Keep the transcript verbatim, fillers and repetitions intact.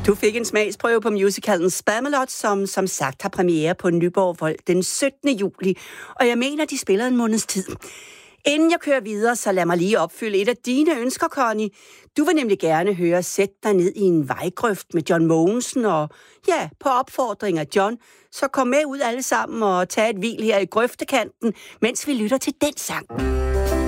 Du fik en smagsprøve på musicalen Spamalot, som som sagt har premiere på Nyborg Vold den syttende juli, og jeg mener, de spiller en måneds tid. Inden jeg kører videre, så lad mig lige opfylde et af dine ønsker, Connie. Du vil nemlig gerne høre Sæt dig ned i en vejgrøft med John Mogensen, og ja, på opfordring af John, så kom med ud alle sammen og tag et hvil her i grøftekanten, mens vi lytter til den sang.